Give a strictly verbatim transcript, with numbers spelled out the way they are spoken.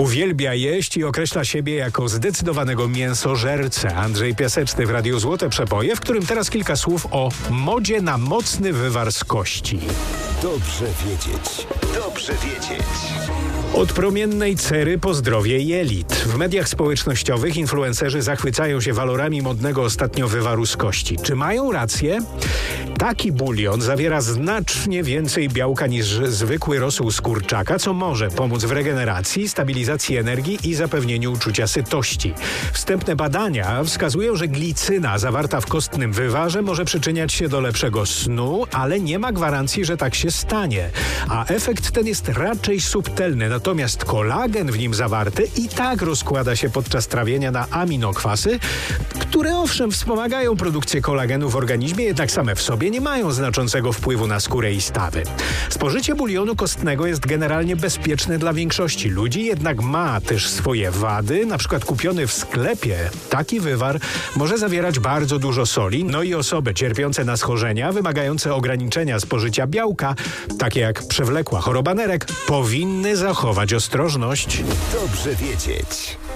Uwielbia jeść i określa siebie jako zdecydowanego mięsożercę. Andrzej Piaseczny w Radiu Złote Przeboje, w którym teraz kilka słów o modzie na mocny wywar z kości. Dobrze wiedzieć. Dobrze wiedzieć. Od promiennej cery po zdrowie jelit. W mediach społecznościowych influencerzy zachwycają się walorami modnego ostatnio wywaru z kości. Czy mają rację? Taki bulion zawiera znacznie więcej białka niż zwykły rosół z kurczaka, co może pomóc w regeneracji, stabilizacji energii i zapewnieniu uczucia sytości. Wstępne badania wskazują, że glicyna zawarta w kostnym wywarze może przyczyniać się do lepszego snu, ale nie ma gwarancji, że tak się stanie. A efekt ten jest raczej subtelny, natomiast kolagen w nim zawarty i tak rozkłada się podczas trawienia na aminokwasy, które owszem wspomagają produkcję kolagenu w organizmie, jednak same w sobie nie mają znaczącego wpływu na skórę i stawy. Spożycie bulionu kostnego jest generalnie bezpieczne dla większości ludzi, jednak ma też swoje wady. Na przykład kupiony w sklepie taki wywar może zawierać bardzo dużo soli, no i osoby cierpiące na schorzenia wymagające ograniczenia spożycia białka, takie jak przewlekła choroba nerek, powinny zachować ostrożność. Dobrze wiedzieć.